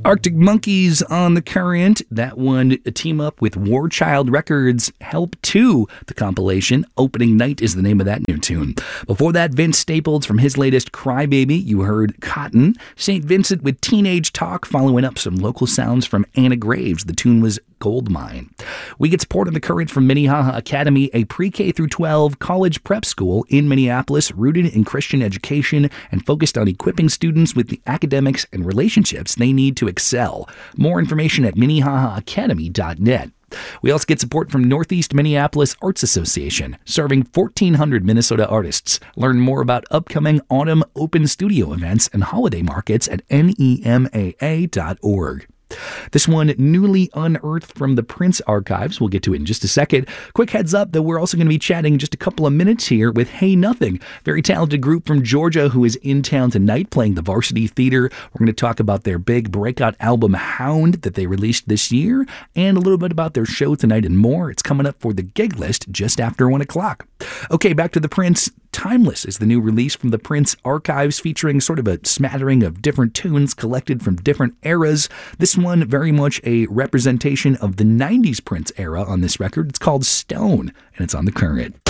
Arctic Monkeys on the Current. That one, a team up with War Child Records, Help 2, the compilation. Opening Night is the name of that new tune. Before that, Vince Staples from his latest Crybaby, you heard Cotton. St. Vincent with Teenage Talk, following up some local sounds from Anna Graves. The tune was Goldmine. We get support on the Current from Minnehaha Academy, a pre-K through 12 college prep school in Minneapolis, rooted in Christian education and focused on equipping students with the academics and relationships they need to excel. More information at minnehahaacademy.net. We also get support from Northeast Minneapolis Arts Association, serving 1,400 Minnesota artists. Learn more about upcoming autumn open studio events and holiday markets at nemaa.org. This one, newly unearthed from the Prince archives. We'll get to it in just a second. Quick heads up, though, we're also going to be chatting just a couple of minutes here with Hey Nothing, very talented group from Georgia who is in town tonight playing the Varsity Theater. We're going to talk about their big breakout album, Hound, that they released this year, and a little bit about their show tonight and more. It's coming up for the gig list just after 1 o'clock. Okay, back to the Prince. Timeless is the new release from the Prince archives, featuring sort of a smattering of different tunes collected from different eras. This one very much a representation of the 90s Prince era on this record. It's called Stone, and it's on the Current.